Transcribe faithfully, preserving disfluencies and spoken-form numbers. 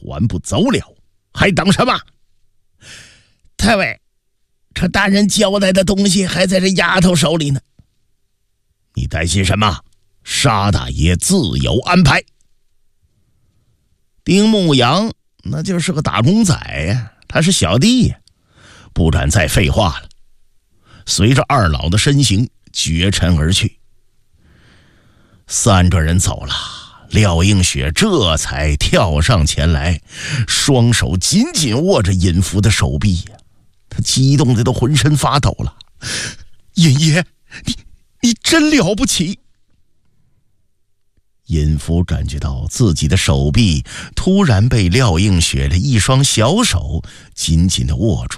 还不走了，还等什么？太尉，这大人交代的东西还在这丫头手里呢。你担心什么？沙大爷自有安排。丁牧阳那就是个打工仔呀，他是小弟呀，不敢再废话了。随着二老的身形绝尘而去。三个人走了，廖映雪这才跳上前来，双手紧紧握着尹福的手臂呀，他激动的都浑身发抖了。尹爷，你你真了不起！尹福感觉到自己的手臂突然被廖映雪的一双小手紧紧地握住，